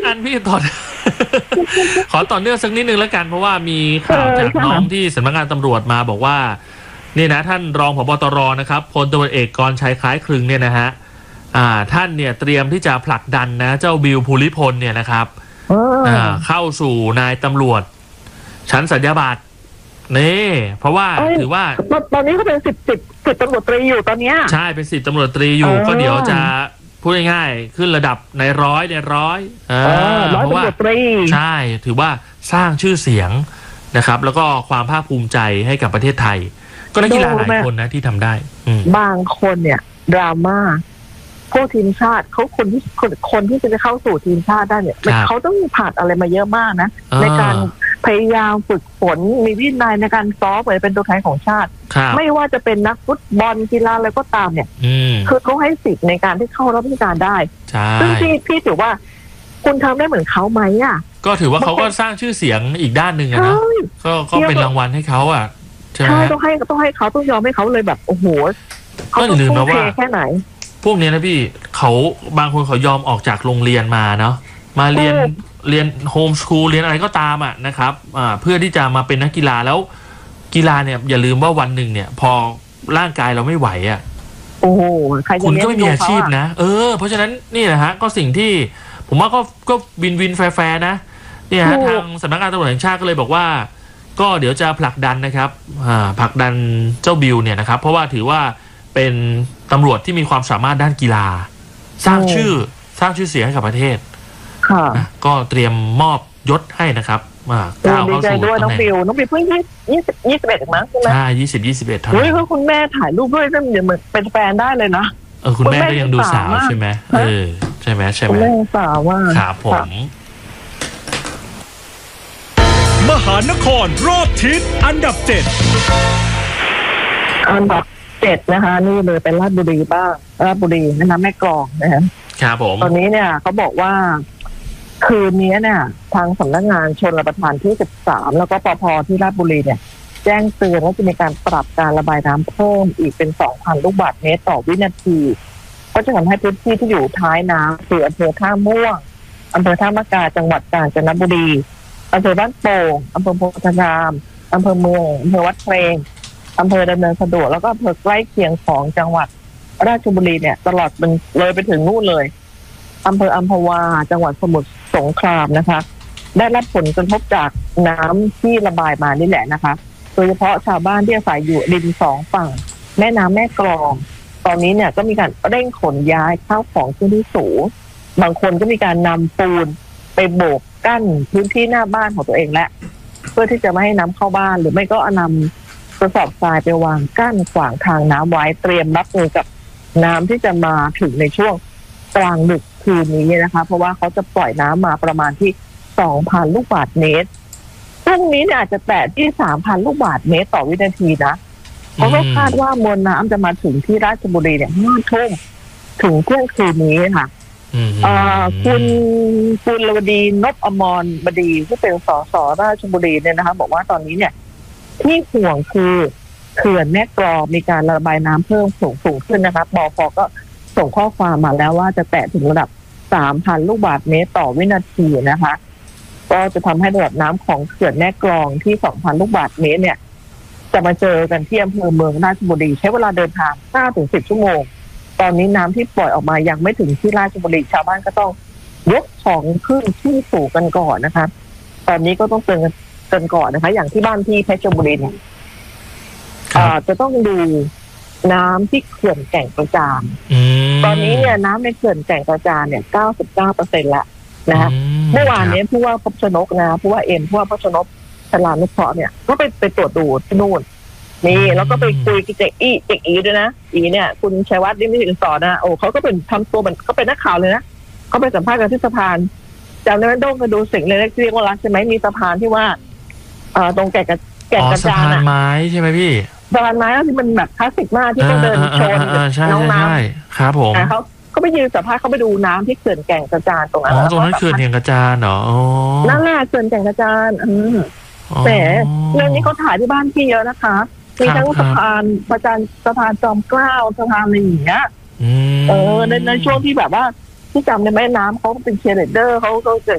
กันพี่ต่อ ขอต่อเนื่องสักนิดนึงแล้วกันเพราะว่ามีข่าวจากน้องที่สำนักงานตำรวจมาบอกว่านี่นะท่านรองผบตรนะครับพลตำรวจเอกกรชัยคล้ายคลึงเนี่ยนะฮะท่านเนี่ยเตรียมที่จะผลักดันนะเจ้าบิลภูริพลเนี่ยนะครับเข้าสู่นายตำรวจชั้นสัญญาบัตรนี่เพราะว่าถือว่าตอนนี้เขาเป็นสิบตำรวจตรีอยู่ตอนนี้ใช่เป็น10ตำรวจตรีอยู่ก็เดี๋ยวจะพูดง่ายๆขึ้นระดับในร้อยเพราะว่าใช่ถือว่าสร้างชื่อเสียงนะครับแล้วก็ความภาคภูมิใจให้กับประเทศไทยก็นักกีฬาหลายคนนะที่ทำได้บางคนเนี่ยดราม่าพวกทีมชาติเขาคนที่จะเข้าสู่ทีมชาติได้เนี่ยเขาต้องผ่านอะไรมาเยอะมากนะในการพยายามฝึกฝนมีวินัยในการซ้อมเป็นตัวแทนของชาติไม่ว่าจะเป็นนักฟุตบอลกีฬาอะไรก็ตามเนี่ยคือเขาให้สิทธิ์ในการที่เข้ารับราชการได้ซึ่งพี่ถือว่าคุณทำได้เหมือนเขาไหมอ่ะก็ถือว่าเขาก็สร้างชื่อเสียงอีกด้านหนึ่งนะก็เป็นรางวัลให้เขาอ่ะใช่ต้องให้เขาต้องยอมให้เขาเลยแบบโอ้โฮเขาต้องทุ่มเทแค่ไหนพวกนี้นะพี่เขาบางคนเขายอมออกจากโรงเรียนมาเนาะมาเรียนโฮมสคูลเรียนอะไรก็ตามอ่ะนะครับเพื่อที่จะมาเป็นนักกีฬาแล้วกีฬาเนี่ยอย่าลืมว่าวันหนึ่งเนี่ยพอร่างกายเราไม่ไหวอ่ะโอ้โหคุณก็ไม่มีอาชีพนะเพราะฉะนั้นนี่แหละฮะก็สิ่งที่ผมว่าก็วินแฟร์นะเนี่ยฮะทางสำนักงานตำรวจแห่งชาติก็เลยบอกว่าก็เดี๋ยวจะผลักดันนะครับผลักดันเจ้าบิลเนี่ยนะครับเพราะว่าถือว่าเป็นตำรวจที่มีความสามารถด้านกีฬาสร้างชื่อเสียงให้กับประเทศก็เตรียมมอบยศให้นะครับก้าวเข้าสู่น้องบิลเพิ่ง21มั้งใช่ไหมใช่20-21เท่านั้นเฮ้ยคุณแม่ถ่ายรูปด้วยนั่นเดี๋ยวเหมือนเป็นแฟนได้เลยนะคุณแม่ก็ยังดูสาวใช่ไหมใช่ไหมคุณแม่สาวว่าครับผมมหานครรอบทิศอันดับ 7นะคะนี่เลยเป็นราชบุรีบ้างราชบุรีแม่กลองนะครับผมตอนนี้เนี่ยเขาบอกว่าคืนนี้เนี่ยทางสำนักงานชลประทานที่13แล้วก็ปภ.ที่ราชบุรีเนี่ยแจ้งเตือนว่าจะมีการปรับการระบายน้ำเพิ่มอีกเป็น 2,000 ลูกบาศก์เมตรต่อวินาทีก็จะทำให้พื้นที่ที่อยู่ท้ายน้ำคืออำเภอท่าม่วงอำเภอท่ามะกาจังหวัดกาญจนบุรีอำเภอบ้านโป่งอำเภอโพธารามอำเภอเมืองอำเภอวัดเพลงอำเภอดำเนินสะดวกแล้วก็อำเภอใกล้เคียงของจังหวัดราชบุรีเนี่ยตลอดมันเลยไปถึงนู่นเลยอำเภออัมพวาจังหวัดสมุทรสงครามนะคะได้รับผลกระทบจากน้ำที่ระบายมานี่แหละนะคะโดยเฉพาะชาวบ้านที่อาศัยอยู่ริม2ฝั่งแม่น้ำแม่กลองตอนนี้เนี่ยก็มีการเร่งขนย้ายข้าวของขึ้นที่สูงบางคนก็มีการนำปูนไปโบกกั้นพื้นที่หน้าบ้านของตัวเองและเพื่อที่จะไม่ให้น้ำเข้าบ้านหรือไม่ก็นำกระสอบทรายไปวางกั้นขวางทางน้ำไว้เตรียมรับมือกับน้ำที่จะมาถึงในช่วงกลางดึกคืนนี้นะคะเพราะว่าเขาจะปล่อยน้ำมาประมาณที่ 2,000 ลูกบาศก์เมตรพรุ่งนี้เนี่ยอาจจะแตะที่ 3,000 ลูกบาศก์เมตรต่อวินาทีนะเพราะว่าคาดว่ามวลน้ำจะมาถึงที่ราชบุรีเนี่ย5 ทุ่มถึงเที่ยงคืนนี้ค่ะคุณลวดีนพอมรบดีที่เป็นสสราชบุรีเนี่ยนะคะบอกว่าตอนนี้เนี่ยที่ห่วงคือเขื่อนแม่กลองมีการระบายน้ำเพิ่มสูงขึ้นนะคะบพ.ก็ส่งข้อความมาแล้วว่าจะแตะถึงระดับ 3,000 ลูกบาศก์เมตรต่อวินาทีนะคะก็จะทำให้ระดับน้ำของเขื่อนแม่กลองที่ 2,000 ลูกบาศก์เมตรเนี่ยจะมาเจอกันที่อำเภอเมืองราชบุรีใช้เวลาเดินทาง 9-10 ชั่วโมงตอนนี้น้ำที่ปล่อยออกมายังไม่ถึงที่ราชบุรีชาวบ้านก็ต้องยกของขึ้นที่สูงกันก่อนนะคะตอนนี้ก็ต้องเตือนกันก่อนนะคะอย่างที่บ้านที่เพชรบุรีเนี่ยจะต้องดูน้ำที่เขื่อนแก่งกระจานตอนนี้เนี่ยน้ำในเขื่อนแก่งกระจานเนี่ย 99% แล้วนะคะเมื่อวานนี้ผู้ว่าพบชนกนะผู้ว่าพบชนกชลานุเคราะห์เนี่ยก็ไปตรวจดูที่นู่นนี่แล้วก็ไปคุยกับเด็กอีด้วยนะเนี่ยคุณชัยวัฒน์ดิมิตรสอนนะโอ้เขาก็เป็นทำตัวเหมือนเขาเป็นนักข่าวเลยนะเขาไปสัมภาษณ์กันที่สะพานจำได้ไหมโด่งกระดูสิ่งเลยเรียกว่ารักใช่ไหมมีสะพานที่ว่าตรงแก่งกระจานสะพานไม้ใช่ไหมพี่สะพานไม้ที่มันแบบคลาสสิกมากที่ต้องเดินชนน้องน้ำครับผมเขาไปยืนสัมภาษณ์เขาไปดูน้ำที่เขื่อนแก่งกระจานตรงนั้นตรงนั้นเขื่อนแก่งกระจานเหรอนั่นแหละเขื่อนแก่งกระจานแต่เรื่องนี้เขาถ่ายที่บ้านพี่เยอะนะคะมีทั้งสะพานสะพานจอมเกล้าสะพานอะไรอย่างเงี้ยในช่วงที่แบบว่าที่จำในแม่น้ำเขาเป็นเชียร์ลีดเดอร์เขา